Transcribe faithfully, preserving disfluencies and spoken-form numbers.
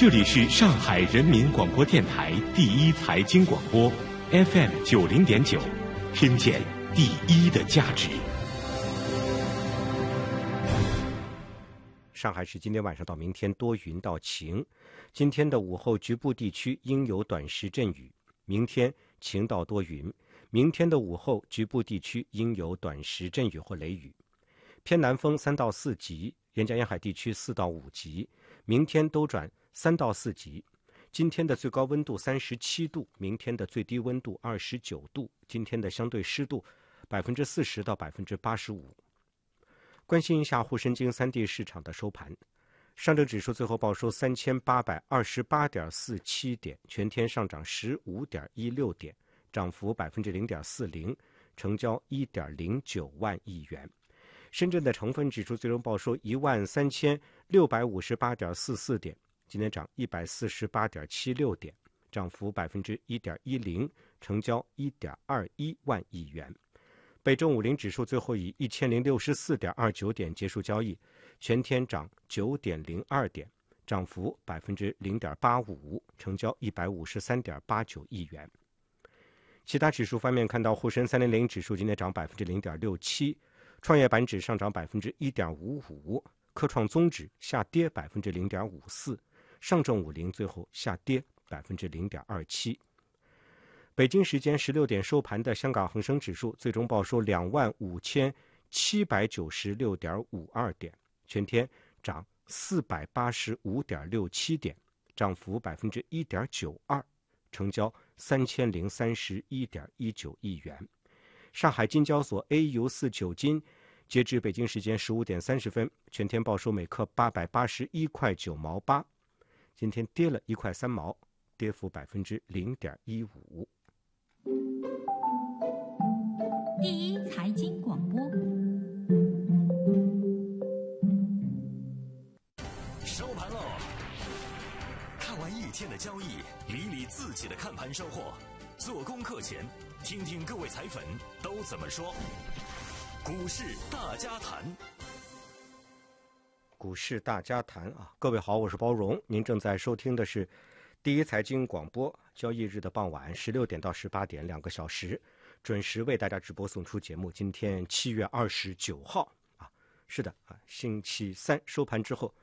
这里是上海人民广播电台第一财经广播 F M 九零点九，听见第一的价值。 上海市今天晚上到明天多云到晴，今天的午后局部地区应有短时阵雨，明天晴到多云，明天的午后局部地区应有短时阵雨或雷雨，偏南风三到四级，沿江沿海地区四到五级，明天都转三到四级。今天的最高温度三十七度，明天的最低温度二十九度，今天的相对湿度百分之四十到百分之八十五。关心一下沪深京三地市场的收盘，上证指数最后报收三千八百二十八点四七点，全天上涨十五点一六点，涨幅百分之零点四零，成交一点零九万亿元。深圳的成分指数最终报收一万三千六百五十八点四四点，今天涨一百四十八点七六点，涨幅百分之一点一零，成交一点二一万亿元。北证五零指数最后以一千零六十四点二九点结束交易，全天涨九点零二点，涨幅百分之零点八五，成交一百五十三点八九亿元。其他指数方面，看到沪深三零零指数今天涨百分之零点六七，创业板指上涨百分之一点五五，科创综指下跌百分之零点五四，上证五零最后下跌百分之零点二七。北京时间十六点收盘的香港恒生指数最终报收两万五千七百九十六点五二点，全天涨四百八十五点六七点，涨幅百分之一点九二，成交三千零三十一点一九亿元。上海金交所 A 油四九金截至北京时间十五点三十分，全天报收每克八百八十一块九毛八，今天跌了一块三毛，跌幅百分之零点一五。 第一财经广播， 收盘喽！看完一天的交易，理理自己的看盘收获。做功课前，听听各位财粉都怎么说。股市大家谈， 股市大家谈啊！各位好，我是包荣，您正在收听的是第一财经广播。交易日的傍晚十六点到十八点，两个小时，准时为大家直播送出节目。今天七月二十九号啊，是的啊，星期三收盘之后，